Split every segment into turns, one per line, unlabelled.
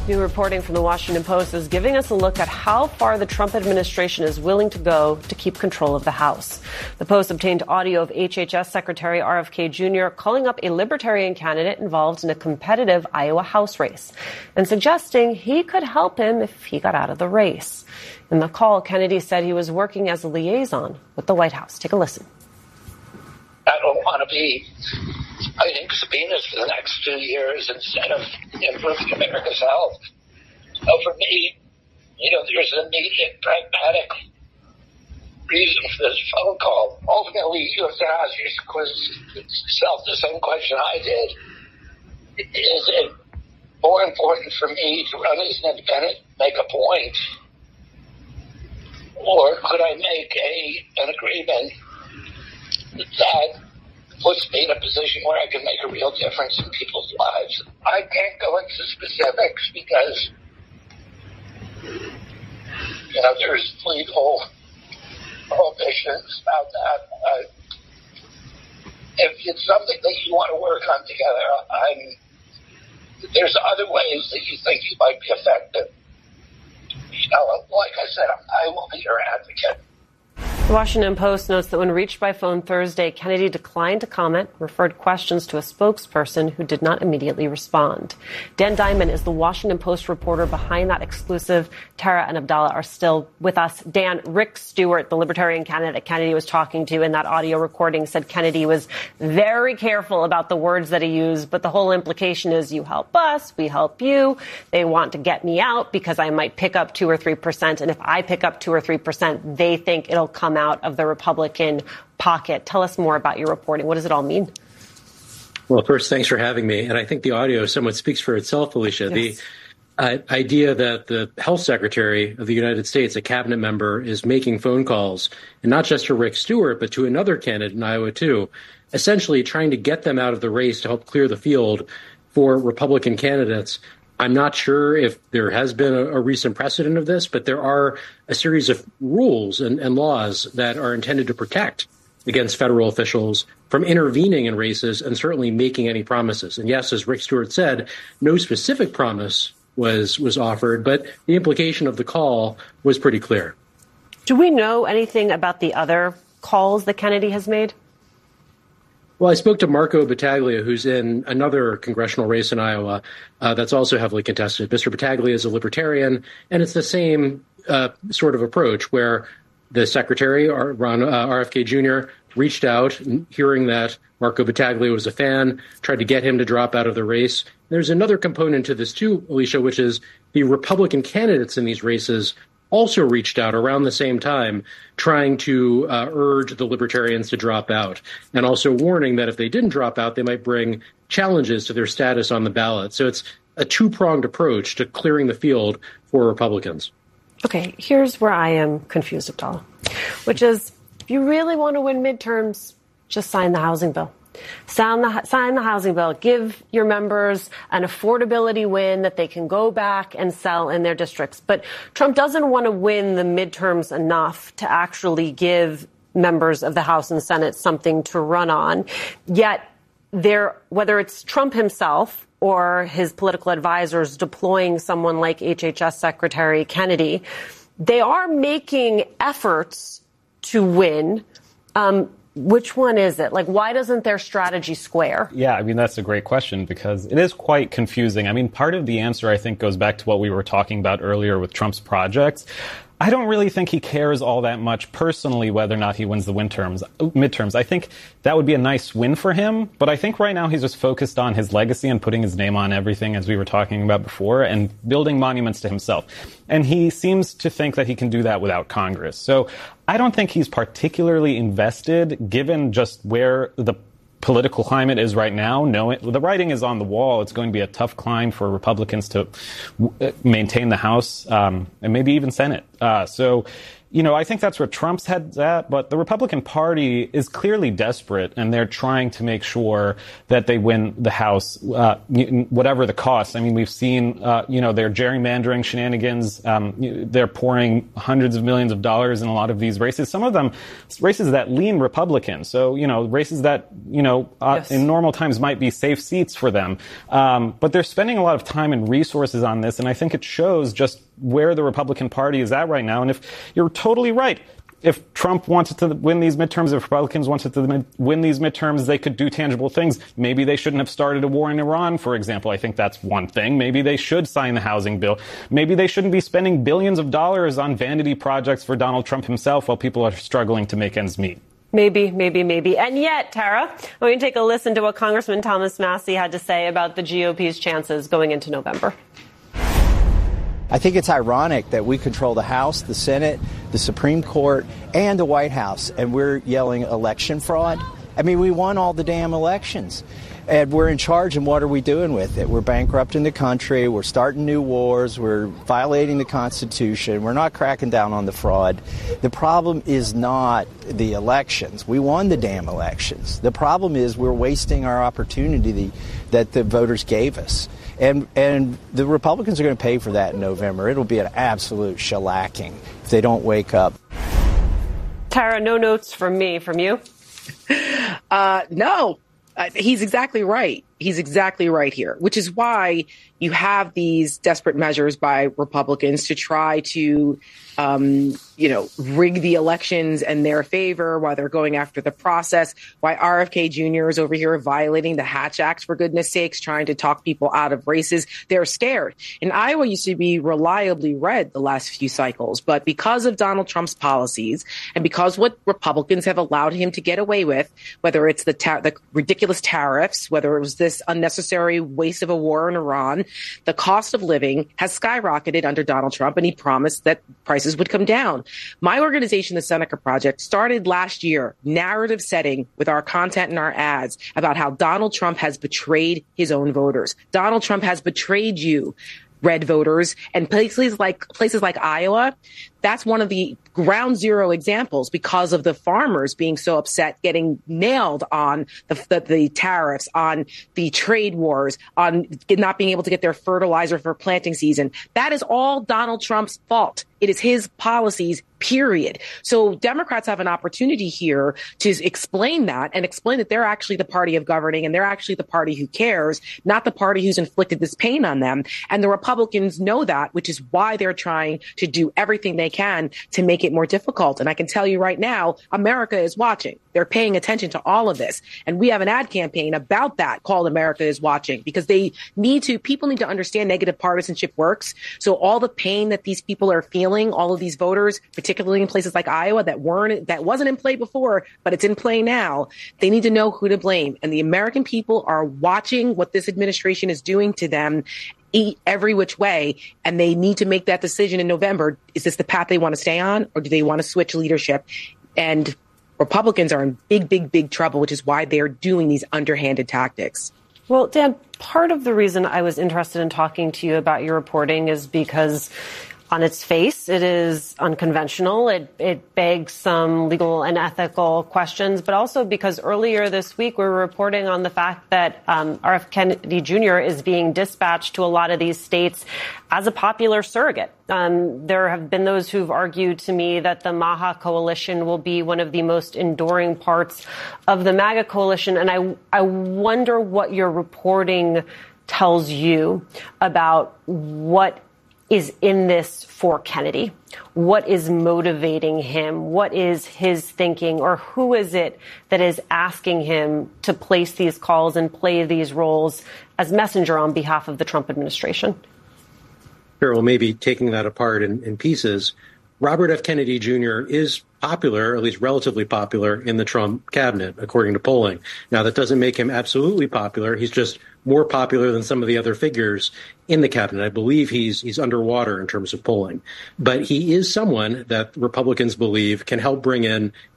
New reporting from the Washington Post is giving us a look at how far the Trump administration is willing to go to keep control of the House. The Post obtained audio of HHS Secretary RFK Jr. calling up a Libertarian candidate involved in a competitive Iowa House race and suggesting he could help him if he got out of the race. In the call, Kennedy said he was working as a liaison with the White House. Take a listen.
I don't want to be fighting subpoenas for the next 2 years instead of improving America's health. So for me, there's an immediate pragmatic reason for this phone call. Ultimately, you have to ask yourself the same question I did. Is it more important for me to run as an independent, make a point, or could I make an agreement that puts me in a position where I can make a real difference in people's lives? I can't go into specifics because, there's legal prohibitions about that. If it's something that you want to work on together, there's other ways that you think you might be effective. Like I said, I will be your advocate.
The Washington Post notes that when reached by phone Thursday, Kennedy declined to comment, referred questions to a spokesperson who did not immediately respond. Dan Diamond is the Washington Post reporter behind that exclusive. Tara and Abdallah are still with us. Dan, Rick Stewart, the Libertarian candidate Kennedy was talking to in that audio recording, said Kennedy was very careful about the words that he used, but the whole implication is you help us, we help you. They want to get me out because I might pick up 2 or 3%, and if I pick up 2 or 3%, they think it'll come out of the Republican pocket. Tell us more about your reporting. What does it all mean?
Well, first, thanks for having me. And I think the audio somewhat speaks for itself, Alicia.
Yes.
The idea that the health secretary of the United States, a cabinet member, is making phone calls, and not just to Rick Stewart, but to another candidate in Iowa, too, essentially trying to get them out of the race to help clear the field for Republican candidates. I'm not sure if there has been a recent precedent of this, but there are a series of rules and laws that are intended to protect against federal officials from intervening in races and certainly making any promises. And yes, as Rick Stewart said, no specific promise was offered, but the implication of the call was pretty clear.
Do we know anything about the other calls that Kennedy has made?
Well, I spoke to Marco Battaglia, who's in another congressional race in Iowa that's also heavily contested. Mr. Battaglia is a libertarian, and it's the same sort of approach where the secretary, RFK Jr., reached out, hearing that Marco Battaglia was a fan, tried to get him to drop out of the race. There's another component to this, too, Alicia, which is the Republican candidates in these races also reached out around the same time, trying to urge the Libertarians to drop out, and also warning that if they didn't drop out, they might bring challenges to their status on the ballot. So it's a two-pronged approach to clearing the field for Republicans.
Okay, here's where I am confused, Abdallah, which is if you really want to win midterms, just sign the housing bill. Sign the housing bill. Give your members an affordability win that they can go back and sell in their districts. But Trump doesn't want to win the midterms enough to actually give members of the House and Senate something to run on. Yet, whether it's Trump himself or his political advisors deploying someone like HHS Secretary Kennedy, they are making efforts to win. Which one is it? Like, why doesn't their strategy square?
Yeah, I mean, that's a great question because it is quite confusing. I mean, part of the answer, I think, goes back to what we were talking about earlier with Trump's projects. I don't really think he cares all that much personally whether or not he wins the midterms. I think that would be a nice win for him, but I think right now he's just focused on his legacy and putting his name on everything, as we were talking about before, and building monuments to himself. And he seems to think that he can do that without Congress. So I don't think he's particularly invested, given just where the political climate is right now. The writing is on the wall. It's going to be a tough climb for Republicans to maintain the House and maybe even Senate. So I think that's where Trump's head's at, but the Republican Party is clearly desperate, and they're trying to make sure that they win the House, whatever the cost. I mean, we've seen, their gerrymandering shenanigans. They're pouring hundreds of millions of dollars in a lot of these races. Some of them races that lean Republican. So, races that, yes, in normal times might be safe seats for them. But they're spending a lot of time and resources on this, and I think it shows just where the Republican Party is at right now. And if you're totally right, if Trump wanted to win these midterms, if Republicans wanted to win these midterms, they could do tangible things. Maybe they shouldn't have started a war in Iran, for example. I think that's one thing. Maybe they should sign the housing bill. Maybe they shouldn't be spending billions of dollars on vanity projects for Donald Trump himself while people are struggling to make ends meet.
Maybe. And yet, Tara, we're going to take a listen to what Congressman Thomas Massie had to say about the GOP's chances going into November.
I think it's ironic that we control the House, the Senate, the Supreme Court, and the White House, and we're yelling election fraud. I mean, we won all the damn elections, and we're in charge, and what are we doing with it? We're bankrupting the country, we're starting new wars, we're violating the Constitution, we're not cracking down on the fraud. The problem is not the elections. We won the damn elections. The problem is we're wasting our opportunity that the voters gave us. And the Republicans are going to pay for that in November. It'll be an absolute shellacking if they don't wake up.
Tara, no notes from me. From you?
No. He's exactly right. He's exactly right here, which is why you have these desperate measures by Republicans to try to, rig the elections in their favor while they're going after the process, why RFK Jr. is over here violating the Hatch Act, for goodness sakes, trying to talk people out of races. They're scared. And Iowa used to be reliably red the last few cycles, but because of Donald Trump's policies and because what Republicans have allowed him to get away with, whether it's the ridiculous tariffs, whether it was this unnecessary waste of a war in Iran, the cost of living has skyrocketed under Donald Trump, and he promised that prices would come down. My organization, the Seneca Project, started last year narrative setting with our content and our ads about how Donald Trump has betrayed his own voters. Donald Trump has betrayed you, red voters, and places like Iowa. That's one of the ground zero examples because of the farmers being so upset, getting nailed on the tariffs, on the trade wars, on not being able to get their fertilizer for planting season. That is all Donald Trump's fault. It is his policies, period. So Democrats have an opportunity here to explain that and explain that they're actually the party of governing and they're actually the party who cares, not the party who's inflicted this pain on them. And the Republicans know that, which is why they're trying to do everything they can to make it more difficult. And I can tell you right now, America is watching. They're paying attention to all of this. And we have an ad campaign about that called America is Watching, because people need to understand negative partisanship works. So all the pain that these people are feeling, all of these voters, particularly in places like Iowa that wasn't in play before, but it's in play now, they need to know who to blame. And the American people are watching what this administration is doing to them every which way, and they need to make that decision in November. Is this the path they want to stay on, or do they want to switch leadership? And Republicans are in big trouble, which is why they're doing these underhanded tactics.
Well, Dan, part of the reason I was interested in talking to you about your reporting is because on its face, it is unconventional. It begs some legal and ethical questions, but also because earlier this week we were reporting on the fact that RF Kennedy Jr. is being dispatched to a lot of these states as a popular surrogate. There have been those who've argued to me that the Maha Coalition will be one of the most enduring parts of the MAGA coalition, and I wonder what your reporting tells you about what is in this for Kennedy. What is motivating him? What is his thinking? Or who is it that is asking him to place these calls and play these roles as messenger on behalf of the Trump administration?
Sure. Well, maybe taking that apart in pieces, Robert F. Kennedy Jr. is popular, at least relatively popular, in the Trump cabinet, according to polling. Now, that doesn't make him absolutely popular. He's just more popular than some of the other figures in the cabinet. I believe he's underwater in terms of polling. But he is someone that Republicans believe can help bring in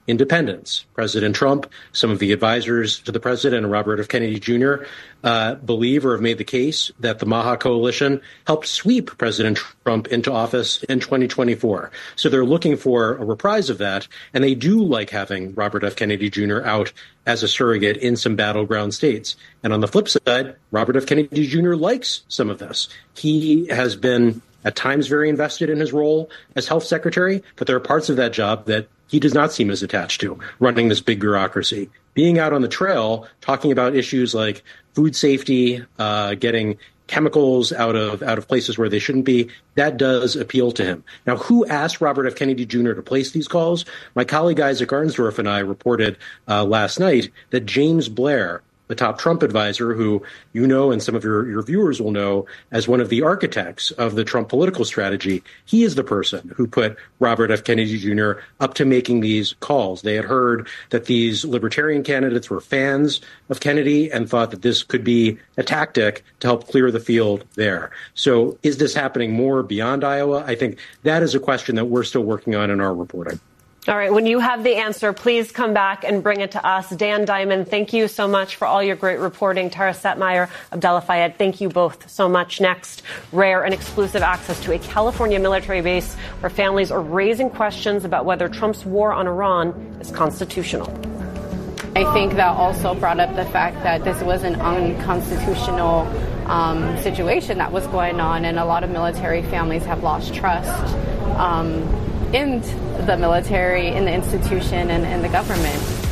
independents. President Trump, some of the advisors to the president, and Robert F. Kennedy Jr. Believe or have made the case that the Maha Coalition helped sweep President Trump into office in 2024. So they're looking for a reprise of that, and they do like having Robert F. Kennedy Jr. out as a surrogate in some battleground states. And on the flip side, Robert F. Kennedy Jr. likes some of this. He has been at times very invested in his role as health secretary, but there are parts of that job that he does not seem as attached to, running this big bureaucracy. Being out on the trail, talking about issues like food safety, getting chemicals out of places where they shouldn't be, that does appeal to him. Now, who asked Robert F. Kennedy Jr. to place these calls? My colleague Isaac Arnsdorf and I reported last night that James Blair, the top Trump advisor, who you know and some of your viewers will know as one of the architects of the Trump political strategy, he is the person who put Robert F. Kennedy Jr. up to making these calls. They had heard that these libertarian candidates were fans of Kennedy and thought that this could be a tactic to help clear the field there. So is this happening more beyond Iowa? I think that is a question that we're still working on in our reporting.
All right. When you have the answer, please come back and bring it to us. Dan Diamond, thank you so much for all your great reporting. Tara Setmeyer, Abdallah Fayed, thank you both so much. Next, rare and exclusive access to a California military base where families are raising questions about whether Trump's war on Iran is constitutional.
I think that also brought up the fact that this was an unconstitutional situation that was going on, and a lot of military families have lost trust in the military, in the institution, and in the government.